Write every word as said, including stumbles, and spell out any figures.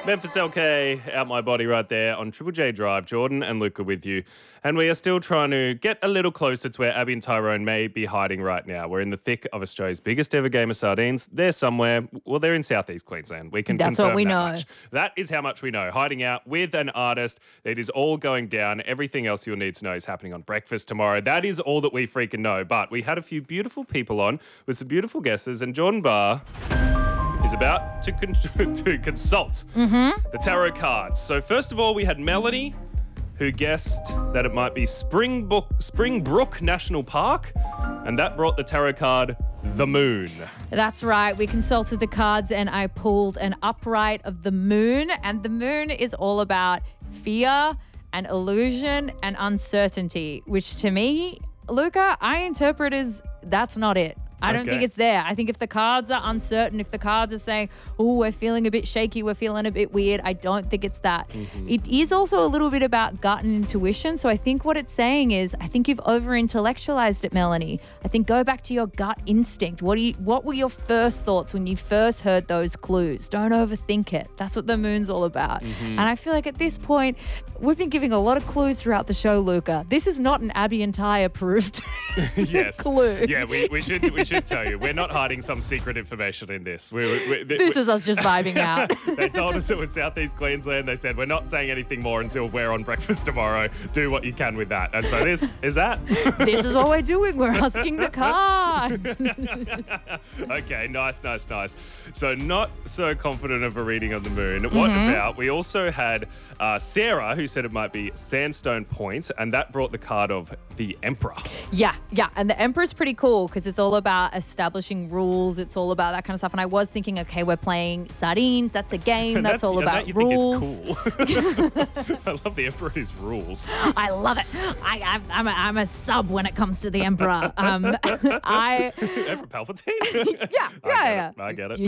Memphis L K, Out My Body right there on Triple J Drive. Jordan and Luca with you. And we are still trying to get a little closer to where Abby and Tyrone may be hiding right now. We're in the thick of Australia's biggest ever game of sardines. They're somewhere, well, they're in southeast Queensland. We can That's confirm what we that know. much. That is how much we know. Hiding out with an artist. It is all going down. Everything else you'll need to know is happening on breakfast tomorrow. That is all that we freaking know. But we had a few beautiful people on with some beautiful guesses, and Jordan Barr is about to, con- to consult Mm-hmm. the tarot cards. So first of all, we had Melanie, who guessed that it might be Springbrook, Springbrook National Park, and that brought the tarot card the moon. That's right. We consulted the cards and I pulled an upright of the moon, and the moon is all about fear and illusion and uncertainty, which to me, Luca, I interpret as that's not it. I don't Okay. think it's there. I think if the cards are uncertain, if the cards are saying, oh, we're feeling a bit shaky, we're feeling a bit weird, I don't think it's that. Mm-hmm. It is also a little bit about gut and intuition. So I think what it's saying is, I think you've over-intellectualized it, Melanie. I think go back to your gut instinct. What do you, what were your first thoughts when you first heard those clues? Don't overthink it. That's what the moon's all about. Mm-hmm. And I feel like at this point, we've been giving a lot of clues throughout the show, Luca. This is not an Abby and Ty approved Yes. clue. Yeah, we, we should we should tell you. We're not hiding some secret information in this. We, we, we, This we, is us just vibing out. They told us it was southeast Queensland. They said, we're not saying anything more until we're on breakfast tomorrow. Do what you can with that. And so this is that. This is what we're doing. We're asking the cards. Okay, nice, nice, nice. So not so confident of a reading on the moon. What Mm-hmm. about, we also had uh, Sarah, who said it might be Sandstone Point, and that brought the card of the Emperor. Yeah, yeah. And the Emperor's pretty cool because it's all about establishing rules. It's all about that kind of stuff. And I was thinking, okay, we're playing sardines. That's a game. That's, all and about that you rules. think is cool. I love the Emperor and his rules. I love it. I, I'm, I'm, a, I'm a sub when it comes to the Emperor. Um, I Emperor Palpatine? yeah, I yeah, get yeah. it. I get it.